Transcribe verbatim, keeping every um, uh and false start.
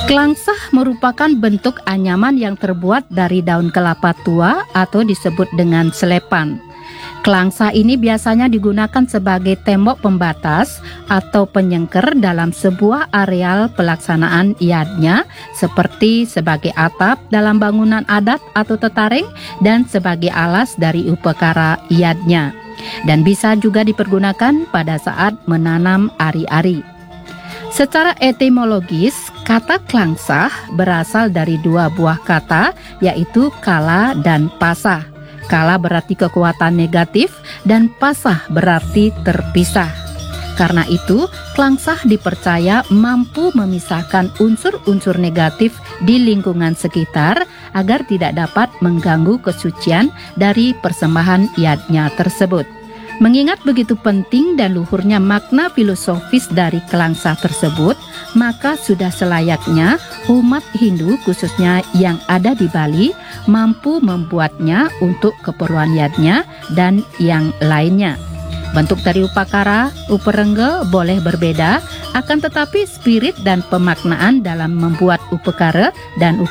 Klangsah merupakan bentuk anyaman yang terbuat dari daun kelapa tua atau disebut dengan selepan. Klangsah ini biasanya digunakan sebagai tembok pembatas atau penyengker dalam sebuah areal pelaksanaan yadnya, seperti sebagai atap dalam bangunan adat atau tetaring dan sebagai alas dari upekara yadnya. Dan bisa juga dipergunakan pada saat menanam ari-ari. Secara etimologis, kata klangsah berasal dari dua buah kata, yaitu kala dan pasah. Kala berarti kekuatan negatif dan pasah berarti terpisah. Karena itu, klangsah dipercaya mampu memisahkan unsur-unsur negatif di lingkungan sekitar agar tidak dapat mengganggu kesucian dari persembahan yadnya tersebut. Mengingat begitu penting dan luhurnya makna filosofis dari klangsah tersebut, maka sudah selayaknya umat Hindu khususnya yang ada di Bali mampu membuatnya untuk keperluan yadnya dan yang lainnya. Bentuk dari upakara, uperengge boleh berbeda, akan tetapi spirit dan pemaknaan dalam membuat upekara dan